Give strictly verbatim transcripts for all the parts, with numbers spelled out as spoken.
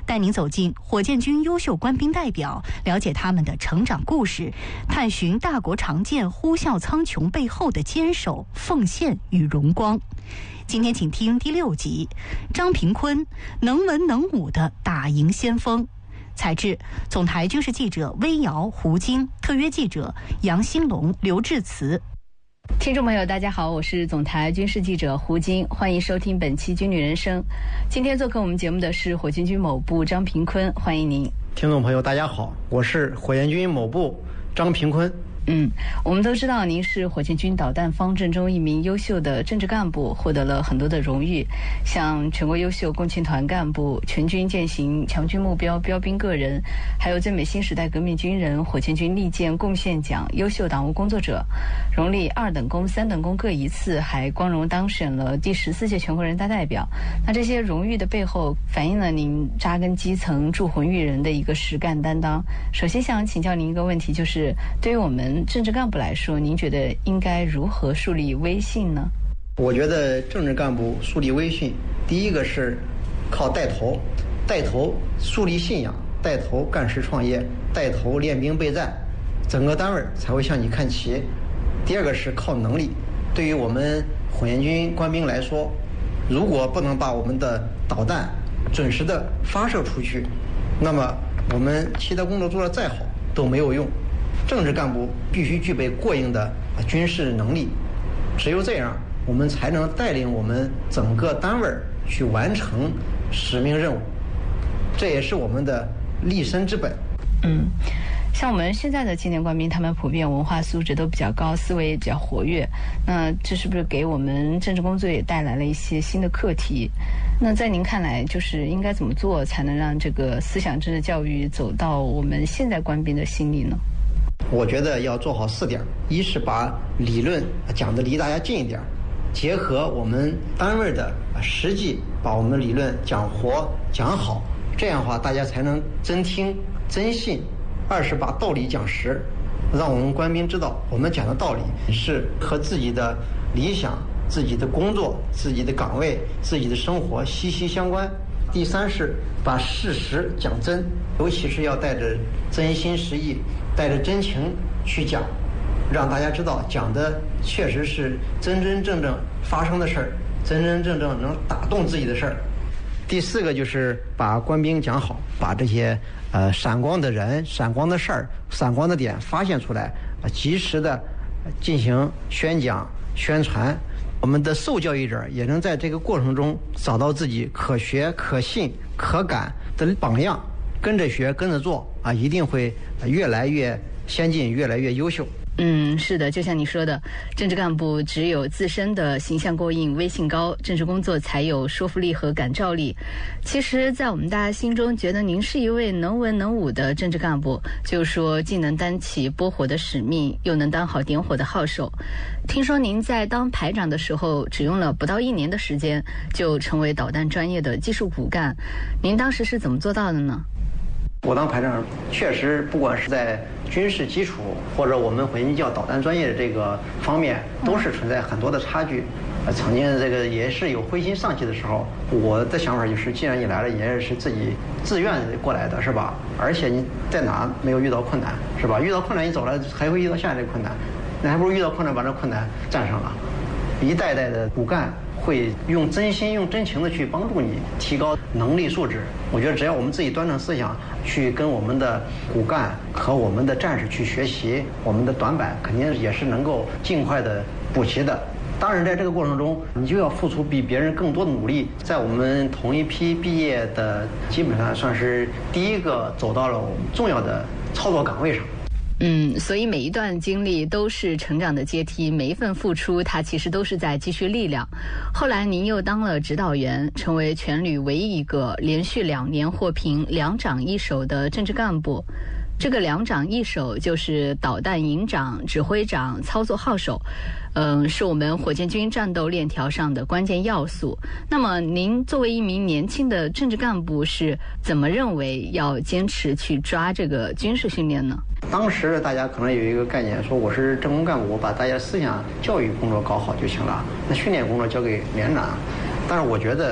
带您走进火箭军优秀官兵代表，了解他们的成长故事，探寻大国长剑呼啸苍穹背后的坚守、奉献与荣光。今天请听第六集，张平坤能文能武的打赢先锋。采制总台军事记者微瑶、胡晶，特约记者杨兴龙、刘志慈。 听众朋友大家好，我是总台军事记者胡晶，欢迎收听本期军旅人生。今天做客我们节目的是火箭军某部张平坤，欢迎您。 听众朋友大家好，我是火箭军某部张平坤。 嗯，我们都知道您是火箭军导弹方阵中一名优秀的政治干部，获得了很多的荣誉，像全国优秀共青团干部、全军践行强军目标标兵个人，还有最美新时代革命军人、火箭军利剑贡献奖优秀党务工作者，荣立二等功、三等功各一次，还光荣当选了第十四届全国人大代表。那这些荣誉的背后，反映了您扎根基层、铸魂育人的一个实干担当。首先想请教您一个问题，就是对于我们政治干部来说，您觉得应该如何树立威信呢？ 我觉得政治干部树立威信，第一个是靠带头，带头树立信仰，带头干实创业，带头练兵备战，整个单位才会向你看齐。第二个是靠能力，对于我们火箭军官兵来说，如果不能把我们的导弹准时的发射出去，那么我们其他工作做得再好都没有用。政治干部必须具备过硬的军事能力，只有这样，我们才能带领我们整个单位去完成使命任务，这也是我们的立身之本。 嗯，像我们现在的青年官兵，他们普遍文化素质都比较高，思维也比较活跃，那这是不是给我们政治工作也带来了一些新的课题？那在您看来，就是应该怎么做才能让这个思想政治教育走到我们现在官兵的心里呢？ 我觉得要做好四点，一是把理论讲得离大家近一点，结合我们单位的实际，把我们理论讲活讲好，这样的话大家才能真听真信。二是把道理讲实，让我们官兵知道我们讲的道理是和自己的理想、自己的工作、自己的岗位、自己的生活息息相关。第三是把事实讲真，尤其是要带着真心实意，带着真情去讲，让大家知道讲的确实是真真正正发生的事儿，真真正正能打动自己的事儿。第四个就是把官兵讲好，把这些呃闪光的人、闪光的事儿、闪光的点发现出来，呃、及时的进行宣讲、宣传。我们的受教育者也能在这个过程中找到自己可学、可信、可感的榜样，跟着学、跟着做啊，一定会越来越先进，越来越优秀。 嗯，是的，就像你说的，政治干部只有自身的形象过硬、威信高，政治工作才有说服力和感召力。其实在我们大家心中，觉得您是一位能文能武的政治干部，就是说既能担起拨火的使命，又能当好点火的号手。听说您在当排长的时候只用了不到一年的时间就成为导弹专业的技术骨干，您当时是怎么做到的呢？ 我当排长确实，不管是在军事基础或者我们火箭军叫导弹专业的这个方面，都是存在很多的差距。呃，曾经这个也是有灰心丧气的时候。我的想法就是，既然你来了，也是自己自愿过来的，是吧？而且你在哪没有遇到困难，是吧？遇到困难你走了，还会遇到下一个困难，那还不如遇到困难把这困难战胜了。一代代的骨干会用真心、用真情的去帮助你提高能力素质。我觉得只要我们自己端正思想，去跟我们的骨干和我们的战士去学习，我们的短板肯定也是能够尽快的补齐的。当然在这个过程中，你就要付出比别人更多的努力。在我们同一批毕业的，基本上算是第一个走到了我们重要的操作岗位上。 嗯，所以每一段经历都是成长的阶梯，每一份付出它其实都是在积蓄力量。后来您又当了指导员，成为全旅唯一一个连续两年获评两长一手的政治干部。这个两长一手就是导弹营长、指挥长、操作号手，嗯，是我们火箭军战斗链条上的关键要素。那么您作为一名年轻的政治干部，是怎么认为要坚持去抓这个军事训练呢？ 当时大家可能有一个概念，说我是政工干部，我把大家思想教育工作搞好就行了，那训练工作交给连长。但是我觉得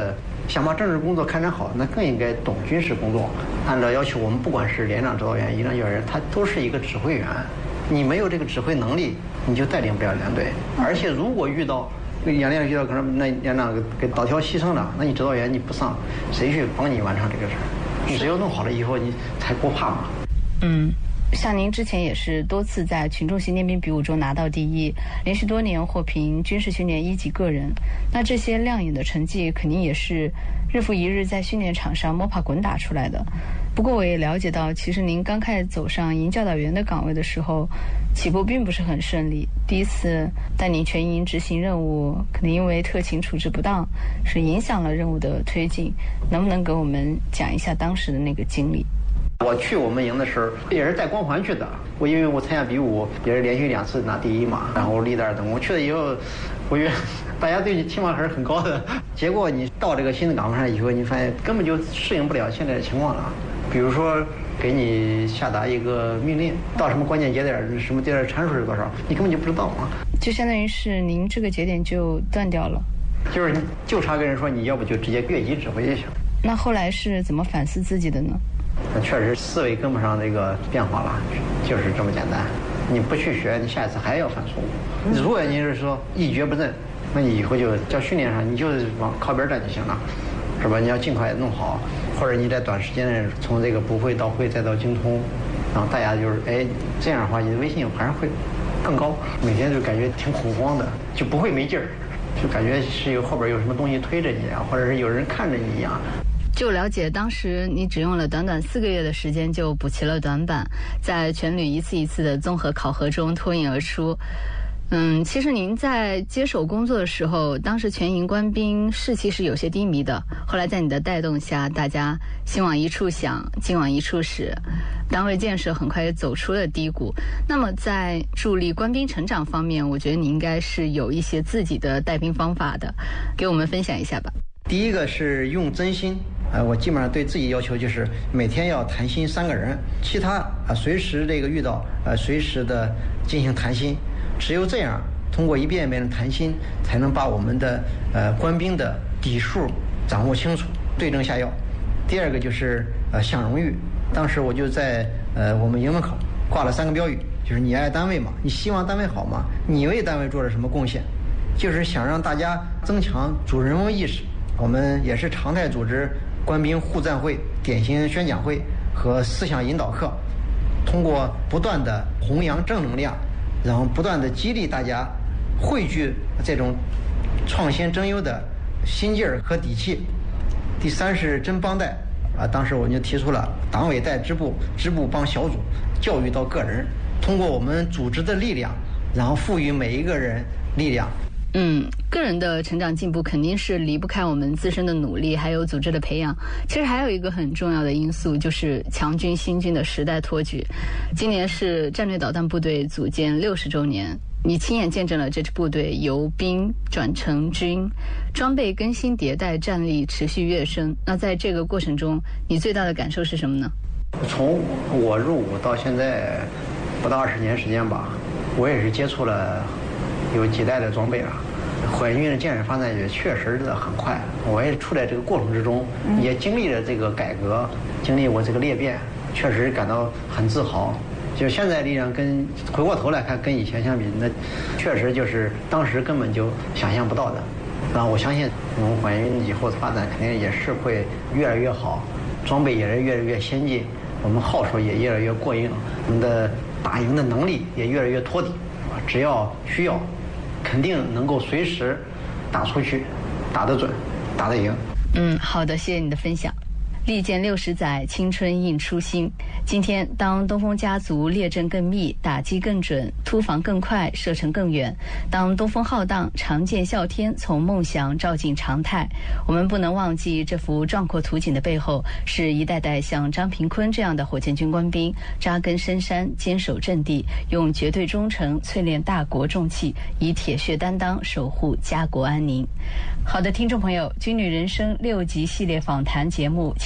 想把政治工作开展好，那更应该懂军事工作。按照要求，我们不管是连长、指导员、营长、教员，他都是一个指挥员。你没有这个指挥能力，你就带领不了连队。而且如果遇到演练遇到可能那连长给给导条牺牲了，那你指导员你不上，谁去帮你完成这个事儿？你只有弄好了以后，你才不怕嘛。 嗯。像您之前也是多次在群众型练兵比武中拿到第一，连续多年获评军事训练一级个人，那这些亮眼的成绩肯定也是日复一日在训练场上摸爬滚打出来的。不过我也了解到，其实您刚开始走上营教导员的岗位的时候，起步并不是很顺利。第一次带领全营执行任务，可能因为特勤处置不当，是影响了任务的推进。能不能给我们讲一下当时的那个经历？ 我去我们营的时候也是带光环去的，我因为我参加比武也是连续两次拿第一嘛，然后立在二等。我去了以后，我觉得大家对你期望还是很高的。结果你到这个新的岗位上以后，你发现根本就适应不了现在的情况了。比如说给你下达一个命令，到什么关键节点，什么节点参数是多少，你根本就不知道啊。 就相当于是您这个节点就断掉了， 就是就差跟人说你要不就直接越级指挥就行。那后来是怎么反思自己的呢？ 那确实思维跟不上这个变化了，就是这么简单。你不去学，你下一次还要犯错误。如果你是说一蹶不振，那你以后就叫训练上，你就是往靠边站就行了，是吧？你要尽快弄好，或者你在短时间内从这个不会到会再到精通，然后大家就是哎这样的话，你的威信还是会更高。每天就感觉挺恐慌的，就不会没劲儿，就感觉是有后边有什么东西推着你啊，或者是有人看着你一样。 就了解，当时你只用了短短四个月的时间就补齐了短板，在全旅一次一次的综合考核中脱颖而出。嗯，其实您在接手工作的时候，当时全营官兵士气是有些低迷的。后来在你的带动下，大家心往一处想，劲往一处使，单位建设很快也走出了低谷。那么在助力官兵成长方面，我觉得你应该是有一些自己的带兵方法的，给我们分享一下吧。 第一个是用真心。呃，我基本上对自己要求就是每天要谈心三个人，其他啊随时这个遇到呃随时的进行谈心，只有这样通过一遍一遍的谈心，才能把我们的呃官兵的底数掌握清楚，对症下药。第二个就是呃享荣誉，当时我就在呃我们营门口挂了三个标语，就是你爱单位嘛，你希望单位好吗？你为单位做了什么贡献？就是想让大家增强主人翁意识。我们也是常态组织官兵互赞会、典型宣讲会和思想引导课，通过不断的弘扬正能量，然后不断的激励大家，汇聚这种创新争优的心劲儿和底气。第三是真帮带啊，当时我们就提出了党委带支部，支部帮小组，教育到个人，通过我们组织的力量，然后赋予每一个人力量。 嗯，个人的成长进步肯定是离不开我们自身的努力，还有组织的培养。其实还有一个很重要的因素，就是强军兴军的时代托举。今年是战略导弹部队组建六十周年，你亲眼见证了这支部队由兵转成军，装备更新迭代，战力持续跃升。那在这个过程中，你最大的感受是什么呢？ 从我入伍到现在不到二十年时间吧，我也是接触了有几代的装备了。火箭军的建设发展也确实的很快，我也处在这个过程之中，也经历了这个改革，经历过这个裂变，确实感到很自豪。就现在力量跟回过头来看，跟以前相比，那确实就是当时根本就想象不到的。然后我相信我们火箭军以后的发展肯定也是会越来越好，装备也是越来越先进，我们号数也越来越过硬，我们的打赢的能力也越来越托底。只要需要，肯定能够随时打出去，打得准，打得赢。 嗯，好的，谢谢你的分享。历建六十载，青春映初心。今天，当东风家族列阵更密，打击更准，突防更快，射程更远，当东风浩荡，长剑啸天，从梦想照进常态，我们不能忘记这幅壮阔图景的背后，是一代代像张平坤这样的火箭军官兵扎根深山，坚守阵地，用绝对忠诚淬炼大国重器，以铁血担当守护家国安宁。好的，听众朋友，军旅人生六集系列访谈节目强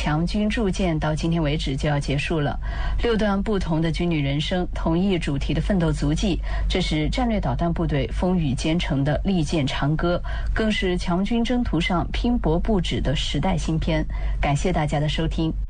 强军铸剑到今天为止就要结束了。六段不同的军旅人生，同一主题的奋斗足迹，这是战略导弹部队风雨兼程的利剑长歌，更是强军征途上拼搏不止的时代新篇。感谢大家的收听。